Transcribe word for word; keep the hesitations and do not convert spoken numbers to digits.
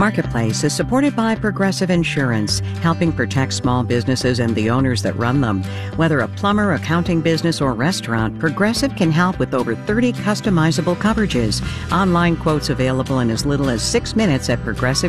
Marketplace is supported by Progressive Insurance, helping protect small businesses and the owners that run them. Whether a plumber, accounting business, or restaurant, Progressive can help with over thirty customizable coverages. Online quotes available in as little as six minutes at progressive